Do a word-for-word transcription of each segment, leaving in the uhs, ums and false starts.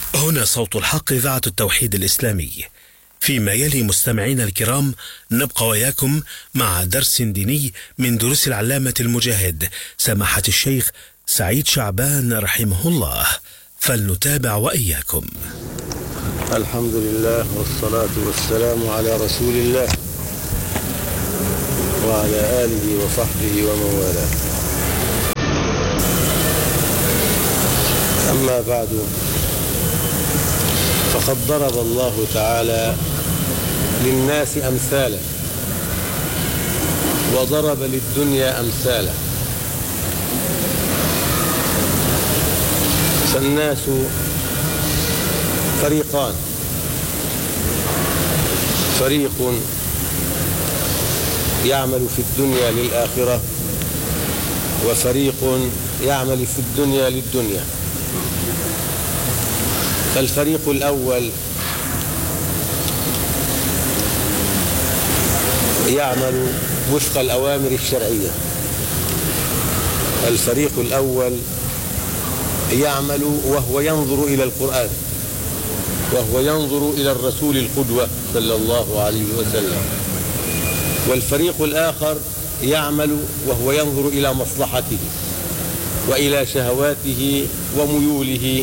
هنا صوت الحق إذاعة التوحيد الإسلامي. فيما يلي مستمعين الكرام نبقى وياكم مع درس ديني من دروس العلامة المجاهد سماحة الشيخ سعيد شعبان رحمه الله، فلنتابع وإياكم. الحمد لله والصلاة والسلام على رسول الله وعلى آله وصحبه ومن والاه. أما بعد، فقد ضرب الله تعالى للناس أمثالا وضرب للدنيا أمثالا، فالناس فريقان: فريق يعمل في الدنيا للآخرة، وفريق يعمل في الدنيا للدنيا. فالفريق الأول يعمل وفق الأوامر الشرعية، الفريق الأول يعمل وهو ينظر إلى القرآن، وهو ينظر إلى الرسول القدوة صلى الله عليه وسلم. والفريق الآخر يعمل وهو ينظر إلى مصلحته وإلى شهواته وميوله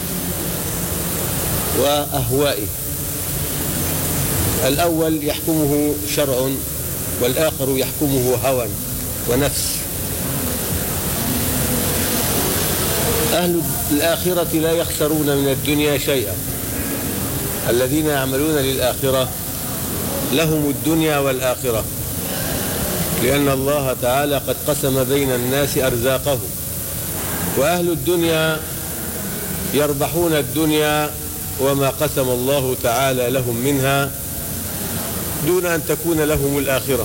وأهوائه. الأول يحكمه شرع، والآخر يحكمه هوى ونفس. أهل الآخرة لا يخسرون من الدنيا شيئا، الذين يعملون للآخرة لهم الدنيا والآخرة، لأن الله تعالى قد قسم بين الناس أرزاقهم، وأهل الدنيا يربحون الدنيا وما قسم الله تعالى لهم منها دون أن تكون لهم الآخرة.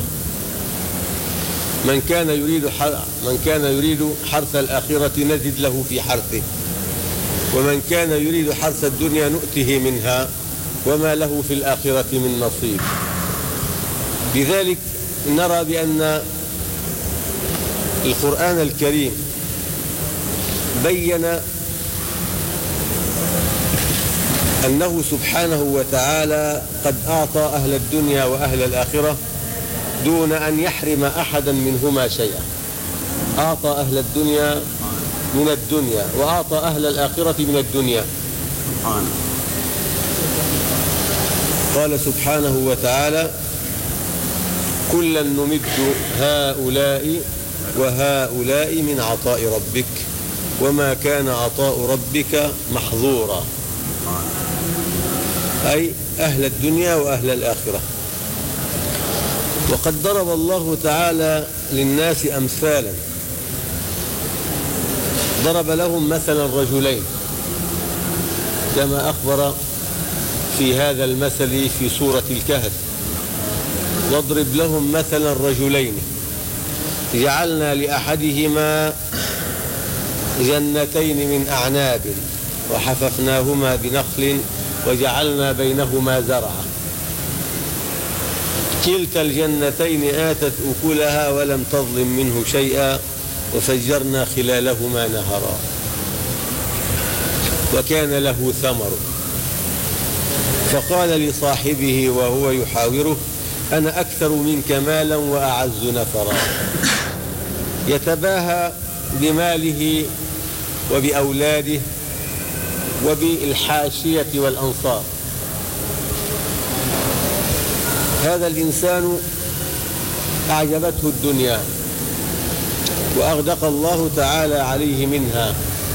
من كان يريد من كان يريد حرث الآخرة نزد له في حرثه، ومن كان يريد حرث الدنيا نؤته منها وما له في الآخرة من نصيب. لذلك نرى بأن القرآن الكريم بين أنه سبحانه وتعالى قد أعطى أهل الدنيا وأهل الآخرة دون أن يحرم أحدا منهما شيئا. أعطى أهل الدنيا من الدنيا وأعطى أهل الآخرة من الدنيا. قال سبحانه وتعالى: كلا نمد هؤلاء وهؤلاء من عطاء ربك وما كان عطاء ربك محظورا، أي أهل الدنيا وأهل الآخرة. وقد ضرب الله تعالى للناس أمثالا، ضرب لهم مثلا رجلين كما أخبر في هذا المثل في سورة الكهف: واضرب لهم مثلا رجلين جعلنا لأحدهما جنتين من أعناب وحففناهما بنخل وجعلنا بينهما زرعا كلتا الجنتين آتت أكلها ولم تظلم منه شيئا وفجرنا خلالهما نهرا وكان له ثمر فقال لصاحبه وهو يحاوره: أنا أكثر منك مالا وأعز نفرا. يتباهى بماله وبأولاده وبالحاشية والأنصار. هذا الإنسان أعجبته الدنيا وأغدق الله تعالى عليه منها،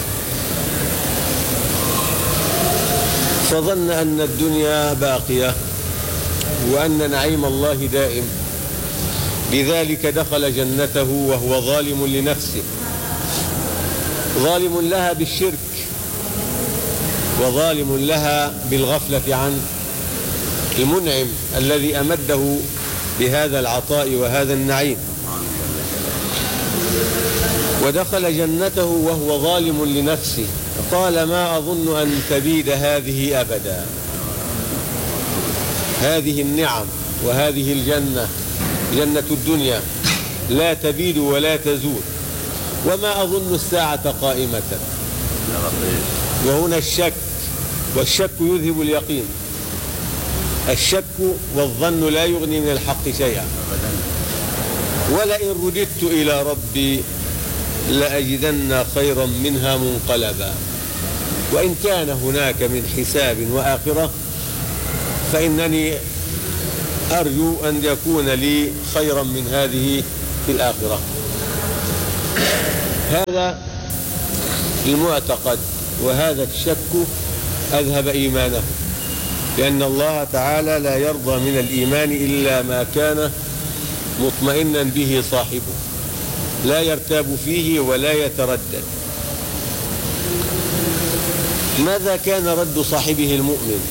فظن أن الدنيا باقية وأن نعيم الله دائم، لذلك دخل جنته وهو ظالم لنفسه، ظالم لها بالشرك وظالم لها بالغفلة عن المنعم الذي أمده بهذا العطاء وهذا النعيم. ودخل جنته وهو ظالم لنفسه، قال: ما أظن أن تبيد هذه أبدا. هذه النعم وهذه الجنة، جنة الدنيا، لا تبيد ولا تزول، وما أظن الساعة قائمة. وهنا الشك والشك يذهب اليقين. الشك والظن لا يغني من الحق شيئا. ولئن رددت إلى ربي لأجدن خيرا منها منقلبا. وإن كان هناك من حساب وآخرة فإنني أرجو أن يكون لي خيرا من هذه في الآخرة. هذا المعتقد وهذا الشك أذهب إيمانه، لأن الله تعالى لا يرضى من الإيمان إلا ما كان مطمئنا به صاحبه، لا يرتاب فيه ولا يتردد. ماذا كان رد صاحبه المؤمن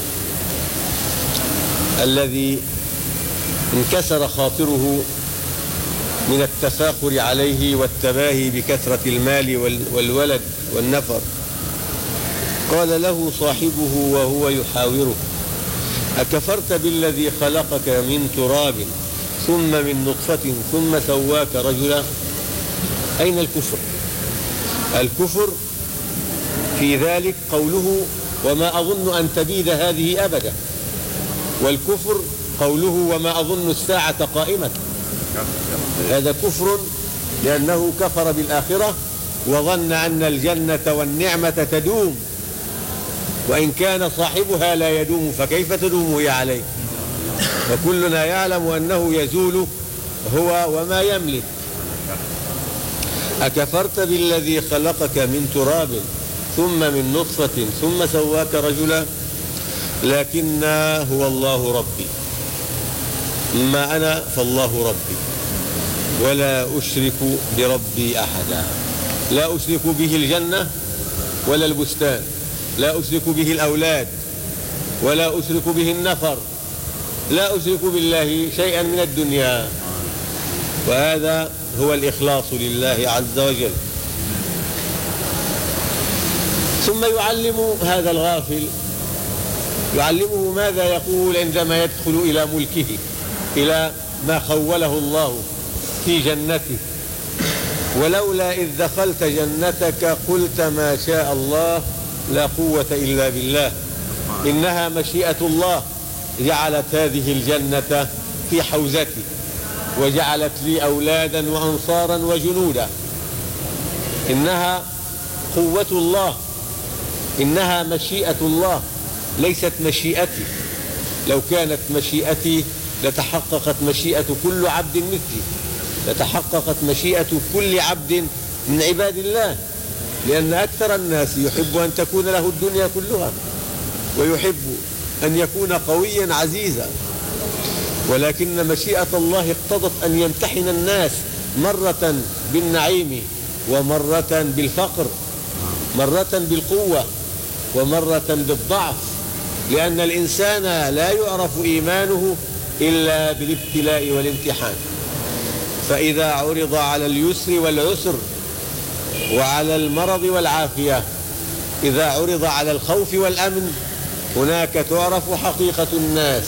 الذي انكسر خاطره من التفاخر عليه والتباهي بكثرة المال والولد والنفر؟ قال له صاحبه وهو يحاوره: أكفرت بالذي خلقك من تراب ثم من نطفة ثم سواك رجلا؟ أين الكفر؟ الكفر في ذلك قوله: وما أظن أن تبيد هذه أبدا. والكفر قوله: وما أظن الساعة قائمة. هذا كفر لأنه كفر بالآخرة وظن أن الجنة والنعمة تدوم، وإن كان صاحبها لا يدوم فكيف تدوم هي عليه؟ وكلنا يعلم أنه يزول هو وما يملك. أكفرت بالذي خلقك من تراب ثم من نطفة ثم سواك رجلا؟ لكن هو الله ربي، ما أنا فالله ربي، ولا أشرك بربي أحدا. لا أشرك به الجنة ولا البستان، لا أشرك به الأولاد، ولا أشرك به النفر، لا أشرك بالله شيئا من الدنيا. وهذا هو الإخلاص لله عز وجل. ثم يعلم هذا الغافل، يعلمه ماذا يقول عندما يدخل إلى ملكه، إلى ما خوله الله في جنته: ولولا إذ دخلت جنتك قلت ما شاء الله لا قوة إلا بالله. إنها مشيئة الله جعلت هذه الجنة في حوزتي، وجعلت لي أولادا وأنصارا وجنودا. إنها قوة الله، إنها مشيئة الله، ليست مشيئتي. لو كانت مشيئتي لتحققت مشيئة كل عبد مثلي، لتحققت مشيئة كل عبد من عباد الله، لأن أكثر الناس يحب أن تكون له الدنيا كلها، ويحب أن يكون قويا عزيزا. ولكن مشيئة الله اقتضت أن يمتحن الناس مرة بالنعيم ومرة بالفقر، مرة بالقوة ومرة بالضعف، لأن الإنسان لا يعرف إيمانه إلا بالابتلاء والامتحان. فإذا عرض على اليسر والعسر وعلى المرض والعافية، إذا عرض على الخوف والأمن، هناك تعرف حقيقة الناس.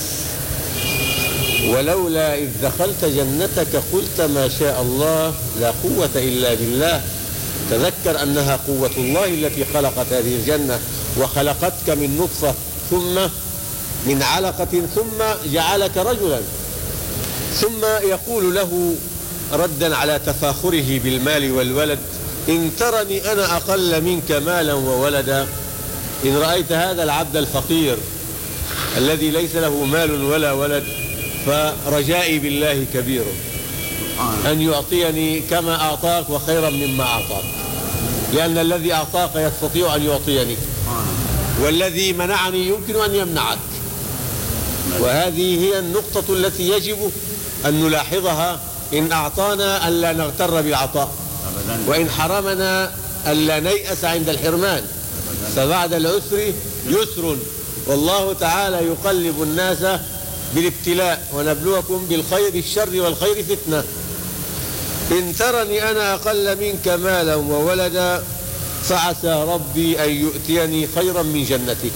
ولولا إذ دخلت جنتك قلت ما شاء الله لا قوة إلا بالله. تذكر أنها قوة الله التي خلقت هذه الجنة، وخلقتك من نطفة ثم من علقة ثم جعلك رجلا. ثم يقول له ردا على تفاخره بالمال والولد: إن ترني أنا أقل منك مالا وولدا. إن رأيت هذا العبد الفقير الذي ليس له مال ولا ولد فرجائي بالله كبير، أن يعطيني كما أعطاك وخيرا مما أعطاك، لأن الذي أعطاك يستطيع أن يعطيني، والذي منعني يمكن أن يمنعك. وهذه هي النقطة التي يجب أن نلاحظها. إن أعطانا ألا نغتر بالعطاء، وإن حرمنا ألا نيأس عند الحرمان، فبعد العسر يسر. والله تعالى يقلب الناس بالابتلاء: ونبلوكم بالخير الشر والخير فتنة. إن ترني أنا أقل منك مالا وولدا فعسى ربي أن يؤتيني خيرا من جنتك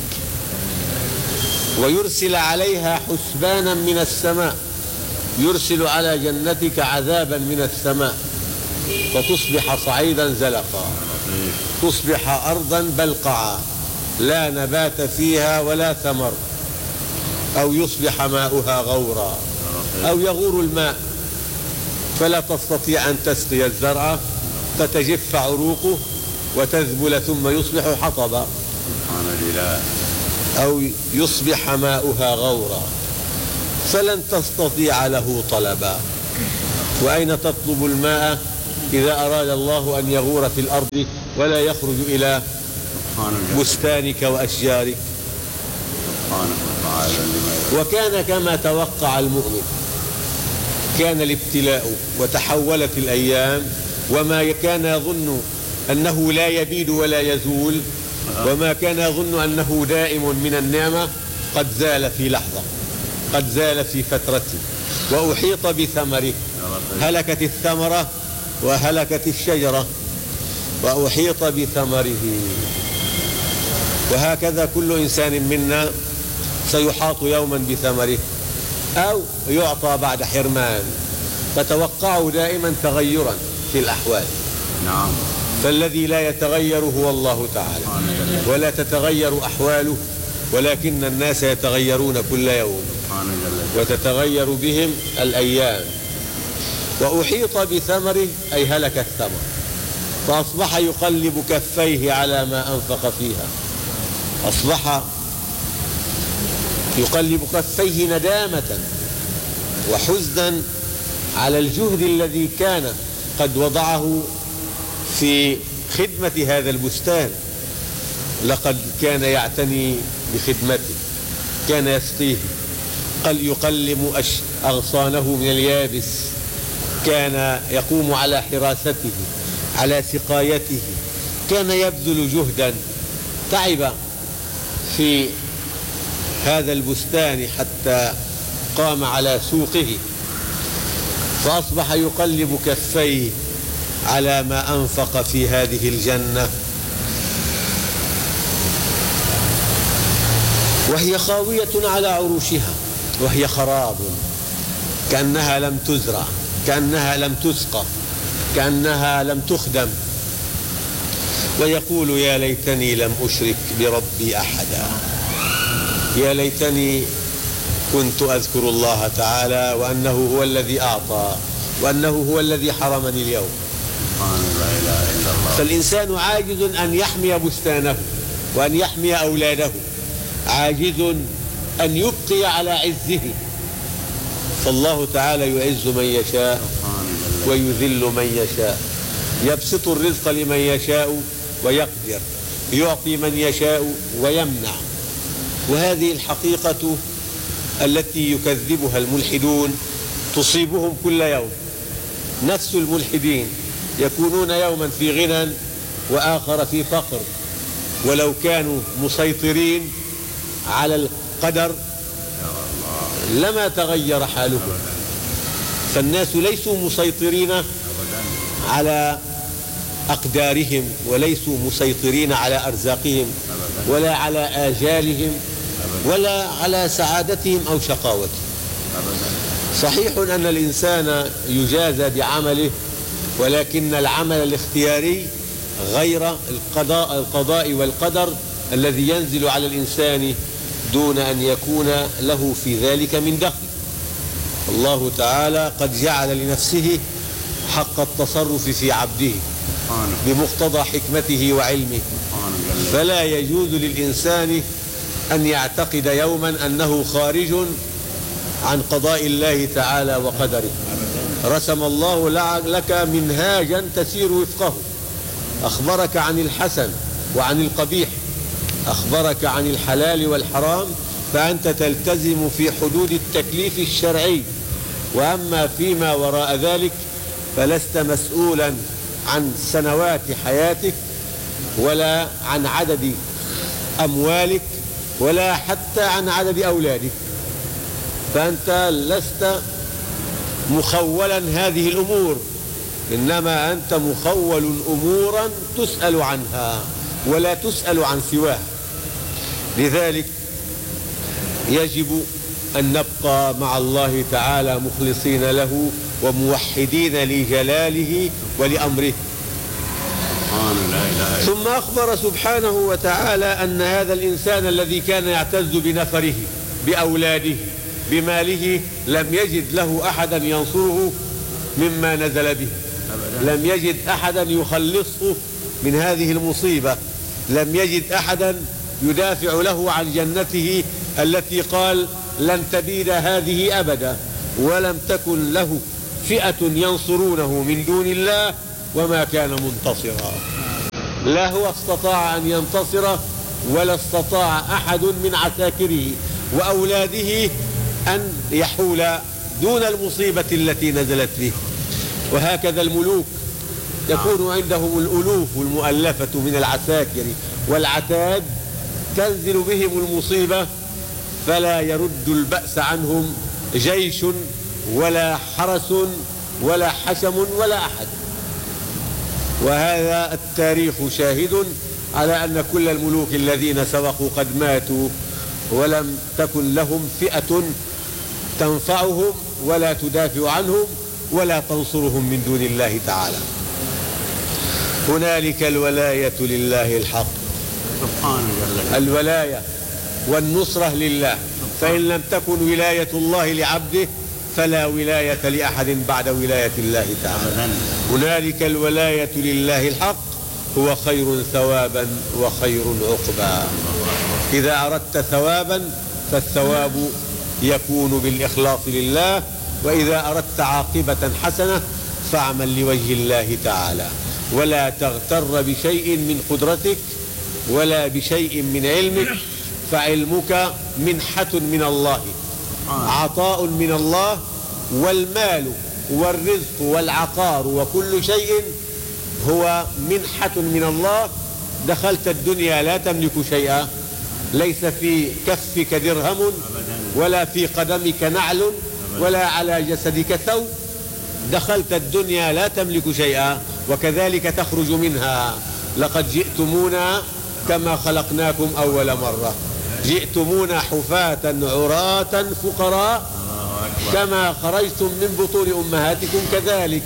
ويرسل عليها حسبانا من السماء، يرسل على جنتك عذابا من السماء فتصبح صعيدا زلقا، تصبح أرضا بلقعا، لا نبات فيها ولا ثمر، أو يصبح ماؤها غورا، أو يغور الماء فلا تستطيع أن تسقي الزرع فتجف عروقه وتذبل ثم يصبح حطبا، أو يصبح ماؤها غورا فلن تستطيع له طلبا. وأين تطلب الماء إذا أراد الله أن يغور في الأرض ولا يخرج إلى بستانك وأشجارك؟ وكان كما توقع المؤمن، كان الابتلاء وتحولت الأيام، وما كان يظن أنه لا يبيد ولا يزول، وما كان يظن أنه دائم من النعمة قد زال في لحظة، قد زال في فترته، وأحيط بثمره. هلكت الثمرة وهلكت الشجرة وأحيط بثمره. وهكذا كل إنسان منا سيحاط يوما بثمره أو يعطى بعد حرمان. فتوقعوا دائما تغيرا في الأحوال. نعم. فالذي لا يتغير هو الله تعالى، ولا تتغير أحواله، ولكن الناس يتغيرون كل يوم وتتغير بهم الأيام. وأحيط بثمره أي هلك الثمر، فأصبح يقلب كفيه على ما أنفق فيها. أصبح يقلب كفيه ندامة وحزنا على الجهد الذي كان قد وضعه في خدمة هذا البستان. لقد كان يعتني بخدمته، كان يسقيه، قال يقلم أغصانه من اليابس، كان يقوم على حراسته، على سقايته، كان يبذل جهدا، تعب في هذا البستان حتى قام على سوقه، فأصبح يقلب كفيه على ما أنفق في هذه الجنة وهي خاوية على عروشها، وهي خراب، كأنها لم تزرع، كأنها لم تسقى، كأنها لم تخدم. ويقول يا ليتني لم أشرك بربي أحدا، يا ليتني كنت أذكر الله تعالى وأنه هو الذي أعطى وأنه هو الذي حرمني اليوم. فالإنسان عاجز أن يحمي بستانه وأن يحمي أولاده، عاجز أن يبقي على عزه. فالله تعالى يعز من يشاء ويذل من يشاء، يبسط الرزق لمن يشاء ويقدر، يعطي من يشاء ويمنع. وهذه الحقيقة التي يكذبها الملحدون تصيبهم كل يوم. نفس الملحدين يكونون يوما في غنى وآخر في فقر، ولو كانوا مسيطرين على القدر لما تغير حالهم. فالناس ليسوا مسيطرين على أقدارهم، وليسوا مسيطرين على أرزاقهم ولا على آجالهم ولا على سعادتهم أو شقاوتهم. صحيح أن الإنسان يجازى بعمله، ولكن العمل الاختياري غير القضاء, القضاء والقدر الذي ينزل على الإنسان دون أن يكون له في ذلك من دخل. الله تعالى قد جعل لنفسه حق التصرف في عبده بمقتضى حكمته وعلمه، فلا يجوز للإنسان أن يعتقد يوما أنه خارج عن قضاء الله تعالى وقدره. رسم الله لك منهاجا تسير وفقه، أخبرك عن الحسن وعن القبيح، أخبرك عن الحلال والحرام، فأنت تلتزم في حدود التكليف الشرعي. وأما فيما وراء ذلك فلست مسؤولا عن سنوات حياتك ولا عن عدد أموالك ولا حتى عن عدد أولادك، فأنت لست مخولا هذه الأمور، إنما أنت مخول أمورا تسأل عنها ولا تسأل عن سواها. لذلك يجب أن نبقى مع الله تعالى مخلصين له وموحدين لجلاله ولأمره. ثم أخبر سبحانه وتعالى أن هذا الإنسان الذي كان يعتز بنفره بأولاده بماله لم يجد له أحدا ينصره مما نزل به، لم يجد أحدا يخلصه من هذه المصيبة، لم يجد أحدا يدافع له عن جنته التي قال لن تبيد هذه أبدا، ولم تكن له فئة ينصرونه من دون الله وما كان منتصرا. لا هو استطاع أن ينتصر ولا استطاع أحد من عساكره وأولاده أن يحول دون المصيبة التي نزلت به. وهكذا الملوك يكون عندهم الألوف المؤلفة من العساكر والعتاد، تنزل بهم المصيبة فلا يرد البأس عنهم جيش ولا حرس ولا حشم ولا أحد. وهذا التاريخ شاهد على أن كل الملوك الذين سبقوا قد ماتوا ولم تكن لهم فئة تنفعهم ولا تدافع عنهم ولا تنصرهم من دون الله تعالى. هنالك الولاية لله الحق، الولاية والنصرة لله، فإن لم تكن ولاية الله لعبده فلا ولاية لأحد بعد ولاية الله تعالى. هنالك الولاية لله الحق هو خير ثوابا وخير عقبا. إذا أردت ثوابا فالثواب يكون بالإخلاص لله، وإذا أردت عاقبة حسنة فاعمل لوجه الله تعالى، ولا تغتر بشيء من قدرتك ولا بشيء من علمك، فعلمك منحة من الله، عطاء من الله، والمال والرزق والعقار وكل شيء هو منحة من الله. دخلت الدنيا لا تملك شيئا، ليس في كفك درهم ولا في قدمك نعل ولا على جسدك ثوب. دخلت الدنيا لا تملك شيئا وكذلك تخرج منها. لقد جئتمونا كما خلقناكم أول مرة، جئتمونا حفاة عراة فقراء كما خرجتم من بطون أمهاتكم كذلك.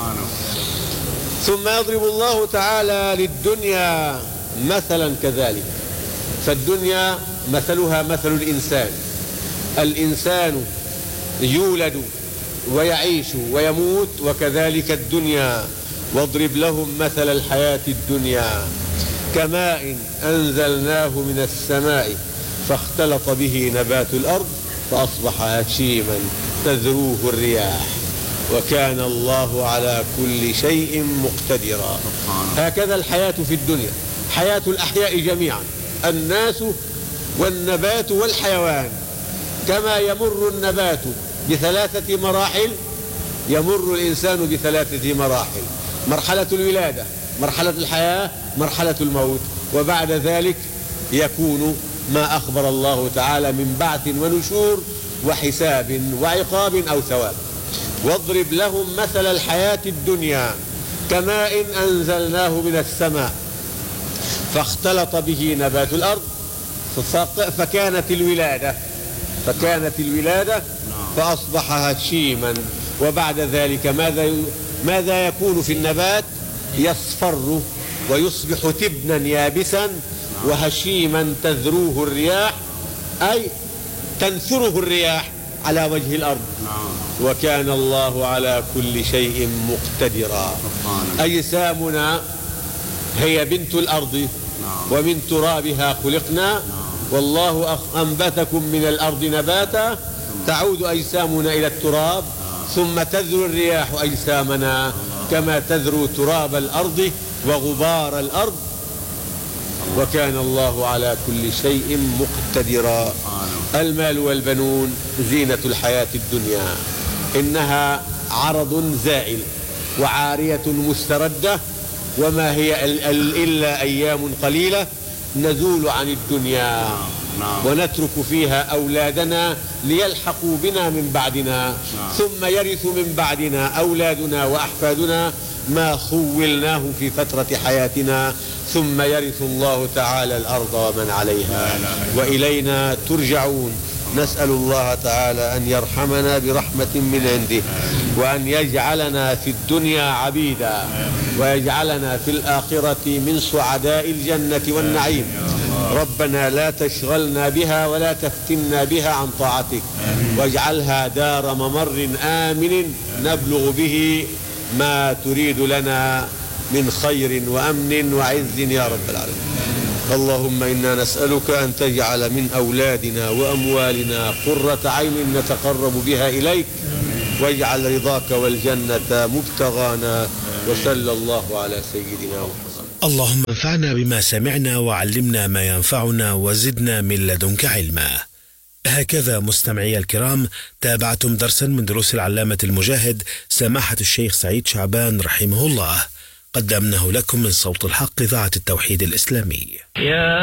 ثم يضرب الله تعالى للدنيا مثلا كذلك، فالدنيا مثلها مثل الإنسان، الإنسان يولد ويعيش ويموت وكذلك الدنيا. واضرب لهم مثل الحياة الدنيا كماء أنزلناه من السماء فاختلط به نبات الأرض فأصبح هشيما تذروه الرياح وكان الله على كل شيء مقتدرا. هكذا الحياة في الدنيا، حياة الأحياء جميعا، الناس والنبات والحيوان. كما يمر النبات بثلاثة مراحل يمر الإنسان بثلاثة مراحل: مرحلة الولادة، مرحلة الحياة، مرحلة الموت، وبعد ذلك يكون ما أخبر الله تعالى من بعث ونشور وحساب وعقاب أو ثواب. واضرب لهم مثل الحياة الدنيا كماء أنزلناه من السماء فاختلط به نبات الأرض فكانت الولادة فكانت الولادة فأصبح هشيما. وبعد ذلك ماذا ماذا يكون في النبات؟ يصفر ويصبح تبنا يابسا وهشيما تذروه الرياح، أي تنثره الرياح على وجه الأرض. وكان الله على كل شيء مقتدرا. أجسامنا هي بنت الأرض ومن ترابها خلقنا والله أنبتكم من الأرض نباتا، تعود أجسامنا إلى التراب ثم تذرو الرياح أجسامنا كما تذرو تراب الأرض وغبار الأرض. وكان الله على كل شيء مقتدرا. المال والبنون زينة الحياة الدنيا، إنها عرض زائل وعارية مستردة، وما هي إلا أيام قليلة نزول عن الدنيا ونترك فيها أولادنا ليلحقوا بنا من بعدنا، ثم يرث من بعدنا أولادنا وأحفادنا ما خولناه في فترة حياتنا، ثم يرث الله تعالى الأرض ومن عليها وإلينا ترجعون. نسأل الله تعالى أن يرحمنا برحمة من عنده، وأن يجعلنا في الدنيا عبيدا، ويجعلنا في الآخرة من سعداء الجنة والنعيم. ربنا لا تشغلنا بها ولا تفتنا بها عن طاعتك، واجعلها دار ممر آمن نبلغ به ما تريد لنا من خير وأمن وعز يا رب العالمين. اللهم إنا نسألك أن تجعل من أولادنا وأموالنا قرة عين نتقرب بها إليك، واجعل رضاك والجنة مبتغانا، وصلى الله على سيدنا محمد. اللهم انفعنا بما سمعنا وعلمنا ما ينفعنا وزدنا من لدنك علما. هكذا مستمعي الكرام تابعتم درسا من دروس العلامة المجاهد سماحة الشيخ سعيد شعبان رحمه الله، قدمناه لكم من صوت الحق إذاعة التوحيد الإسلامي.